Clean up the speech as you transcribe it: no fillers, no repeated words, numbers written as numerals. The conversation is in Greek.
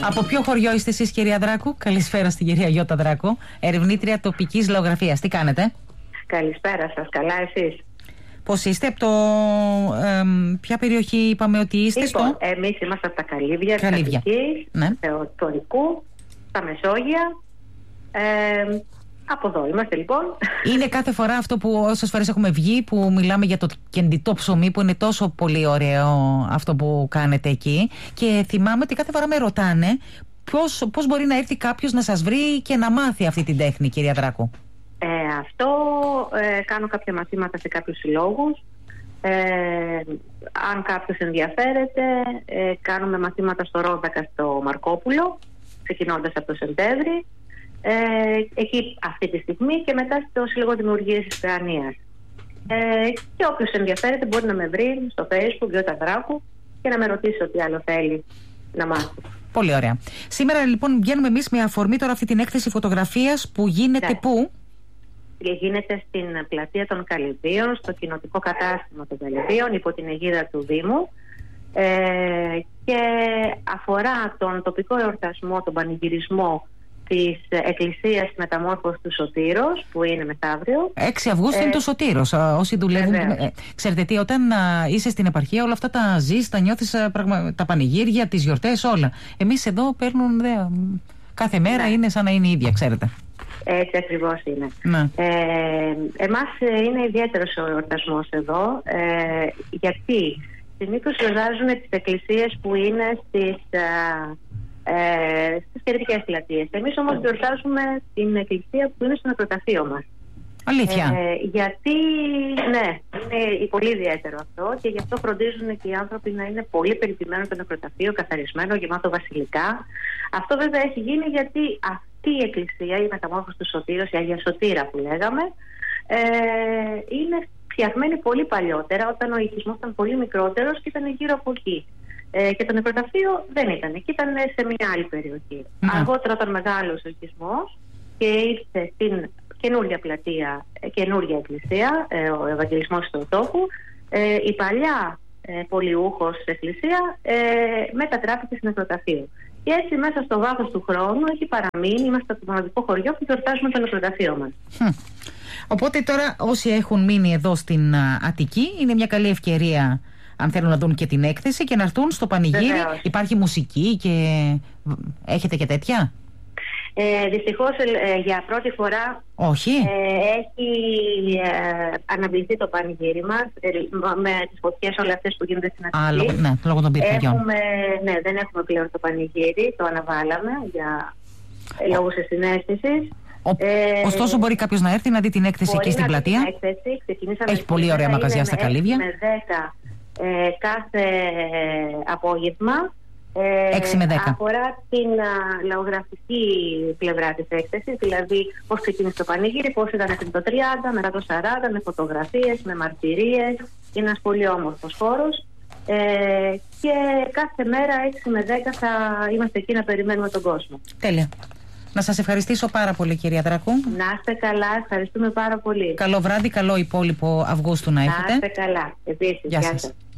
Από ποιο χωριό είστε εσείς, κυρία Δράκου? Καλησπέρα στην κυρία Γιώτα Δράκου, ερευνήτρια τοπικής λαογραφίας. Τι κάνετε? Καλησπέρα σας, καλά εσείς? Πώς είστε, από ποια περιοχή είπαμε ότι είστε? Λοιπόν, εμείς είμαστε από τα Καλύβια. Της Αττικής, ναι. Θεοτορικού, στα Μεσόγεια. Από εδώ είμαστε λοιπόν. Είναι κάθε φορά αυτό που όσες φορές έχουμε βγει, που μιλάμε για το κεντητό ψωμί, που είναι τόσο πολύ ωραίο αυτό που κάνετε εκεί. Και θυμάμαι ότι κάθε φορά με ρωτάνε πώς μπορεί να έρθει κάποιος να σας βρει και να μάθει αυτή την τέχνη, κυρία Δράκου. Αυτό κάνω κάποια μαθήματα σε κάποιους συλλόγους. Αν κάποιος ενδιαφέρεται, κάνουμε μαθήματα στο Ρόδακα, στο Μαρκόπουλο, ξεκινώντας από το Σεπτέμβρη. Εκεί αυτή τη στιγμή, και μετά στο Σύλλογο Δημιουργίας της Παιανίας. Και όποιος ενδιαφέρεται μπορεί να με βρει στο Facebook Γιώτα Δράκου και να με ρωτήσει ό,τι άλλο θέλει να μάθει. Πολύ ωραία. Σήμερα λοιπόν βγαίνουμε εμείς με αφορμή τώρα αυτή την έκθεση φωτογραφίας που γίνεται, ναι. Πού? Γίνεται στην πλατεία των Καλυβίων, στο κοινοτικό κατάστημα των Καλυβίων, υπό την αιγίδα του Δήμου, και αφορά τον τοπικό εορτασμό, τον πανηγυρισμό της Εκκλησίας Μεταμόρφωσης του Σωτήρος, που είναι μεθαύριο. 6 Αυγούστου είναι το Σωτήρος. Όσοι δουλεύουν. Ξέρετε τι, όταν είσαι στην επαρχία, όλα αυτά τα ζεις, τα νιώθεις, τα πανηγύρια, τις γιορτές, όλα. Εμείς εδώ παίρνουν. Κάθε μέρα είναι σαν να είναι η ίδια, ξέρετε. Έτσι ακριβώς είναι. Ναι. Εμάς είναι ιδιαίτερος ο εορτασμός εδώ, γιατί συνήθως γιορτάζουν τις εκκλησίες που είναι στις κεντρικές πλατείες. Εμείς όμως γιορτάζουμε την εκκλησία που είναι στο νεκροταφείο μας. Αλήθεια? Γιατί, ναι, είναι πολύ ιδιαίτερο αυτό, και γι' αυτό φροντίζουν και οι άνθρωποι να είναι πολύ περιποιημένο το νεκροταφείο, καθαρισμένο, γεμάτο βασιλικά. Αυτό βέβαια έχει γίνει γιατί αυτή η εκκλησία, η Μεταμόρφωση του Σωτήρος, η Αγία Σωτήρα που λέγαμε, είναι φτιαγμένη πολύ παλιότερα, όταν ο οικισμός ήταν πολύ μικρότερος και ήταν γύρω από εκεί. Και το νεκροταφείο δεν ήταν εκεί, ήταν σε μια άλλη περιοχή. Αργότερα, όταν μεγάλωσε ο οικισμός και ήρθε στην καινούργια πλατεία, καινούργια εκκλησία, ο Ευαγγελισμός του τόπου, η παλιά πολιούχος εκκλησία μετατράπηκε σε νεκροταφείο. Και έτσι μέσα στο βάθος του χρόνου έχει παραμείνει, είμαστε το μοναδικό χωριό που γιορτάζουμε το νεκροταφείο μας. Οπότε τώρα όσοι έχουν μείνει εδώ στην Αττική, είναι μια καλή ευκαιρία, αν θέλουν να δουν και την έκθεση, και να έρθουν στο πανηγύρι. Βεβαίως. Υπάρχει μουσική και έχετε και τέτοια? Δυστυχώς για πρώτη φορά όχι. Έχει αναβληθεί το πανηγύρι μας με τις φωτιές όλες αυτές που γίνονται στην Αττική. Ναι, λόγω των πυρκαγιών. Ναι, δεν έχουμε πλέον το πανηγύρι, το αναβάλαμε για λόγους συναίσθησης. Ωστόσο μπορεί κάποιος να έρθει να δει την έκθεση εκεί στην πλατεία. Έχει πολύ ωραία μαγαζιά στα Καλύβια. Με 10 κάθε απόγευμα. 6 με 10. Αφορά την λαογραφική πλευρά της έκθεσης, δηλαδή πώς ξεκίνησε το πανηγύρι, πώς ήταν πριν το 30, μετά το 40, με φωτογραφίες, με μαρτυρίες. Είναι ένας πολύ όμορφος χώρος, και κάθε μέρα 6 με 10 θα είμαστε εκεί να περιμένουμε τον κόσμο. Τέλεια. Να σας ευχαριστήσω πάρα πολύ, κυρία Δράκου. Να είστε καλά, ευχαριστούμε πάρα πολύ. Καλό βράδυ, καλό υπόλοιπο Αυγούστου να έχετε. Να είστε καλά, επίσης. Γεια σας.